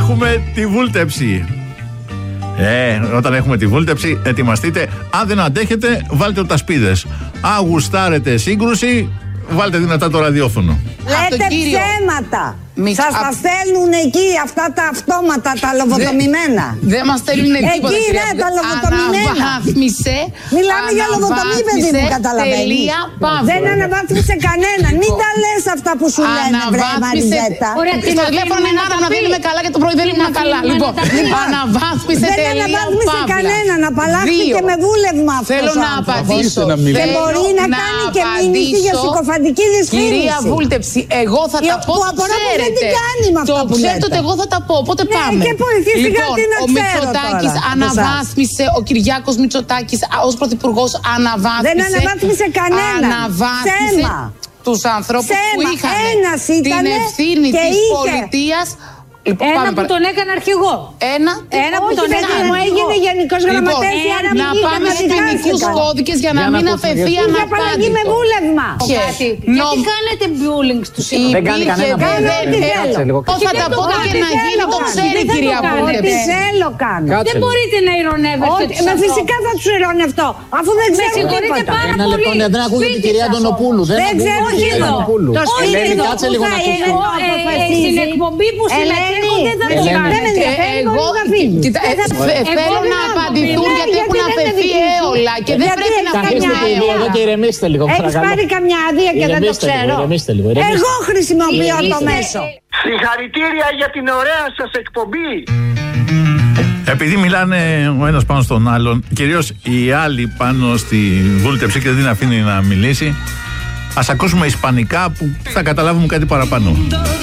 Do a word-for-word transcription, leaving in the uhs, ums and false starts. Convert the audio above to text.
έχουμε τη βούλτεψη. Ε, όταν έχουμε τη βούλτεψη, ετοιμαστείτε. Αν δεν αντέχετε, βάλτε οτασπίδες. Αν γουστάρετε σύγκρουση, βάλτε δυνατά το ραδιόφωνο. Λέτε ψέματα. Σας τα στέλνουν εκεί αυτά τα αυτόματα, τα λοβοτομημένα. Δεν μας στέλνουν τίποτα. Εκεί ναι, τα λοβοτομημένα. Αναβάθμισε. Μιλάμε για λογοτομή, παιδί μου, καταλαβαίνεις. Δεν αναβάθμισε κανέναν. Μην τα λες αυτά που σου λένε, βρε Μαριζέτα. Στο τηλέφωνο είναι άρα να δεν είμαι καλά και το πρωί δεν ήμουν καλά. Λοιπόν, αναβάθμισε τελεία. Δεν αναβάθμισε κανέναν. Απαλλάχθηκε με βούλευμα αυτό. Θέλω να απαντήσω. Και μπορεί να κάνει και μήνυση για συκοφαντική δυσφήμιση. Κυρία Βούλτεψη, εγώ θα τα πω. Τι κάνει με αυτά το που ξέρετε ότι εγώ θα τα πω, οπότε ναι, πάμε. Και λοιπόν, τι να ο Μητσοτάκης αναβάθμισε, ο Κυριάκος Μητσοτάκης ως πρωθυπουργός αναβάθμισε. Δεν αναβάθμισε κανένα. Αναβάθμισε τους ανθρώπους Σέμα. που είχαν την ευθύνη της είχε... πολιτείας. Λοιπόν, ένα που τον έκανε αρχηγό. Ένα, ένα που τον έκανε. Μου έγινε γενικός γραμματέας. Λοιπόν, να πάμε στους ποινικούς κώδικες για να μην αφαιθεί αναπάντητο. Για απαλλαγή με βούλευμα. Γιατί κάνετε bullying στους υπήρχε. Δεν κάνει κανένα. Θα τα πω και να γίνει, το ξέρει η κυρία Βούλτεψη. Ό,τι θέλω κάνω. Δεν μπορείτε να ειρωνεύεστε. Με φυσικά θα τους ειρωνευτώ. Αφού δεν ξέρω τίποτα. Ένα λεπτό, δεν ακούγεται η κυρία Αντωνοπούλου. Δεν ξέρω τίποτα. Το σπίτι κάτσε λίγο να ακούσω. Στην εκπομπή που συμμετέχει. Εγώ θέλω να απαντηθούν γιατί έχουν αφαιθεί έολα και δεν πρέπει να κάνει έολα. Έχεις πάρει καμιά άδεια και δεν το ξέρω. Εγώ χρησιμοποιώ το μέσο. Συγχαρητήρια για την ωραία σας εκπομπή. Επειδή μιλάνε ο ένας πάνω στον άλλον, κυρίως οι άλλοι πάνω στη βούλτεψη και δεν την αφήνει να μιλήσει, ας ακούσουμε ισπανικά που θα καταλάβουμε κάτι παραπάνω.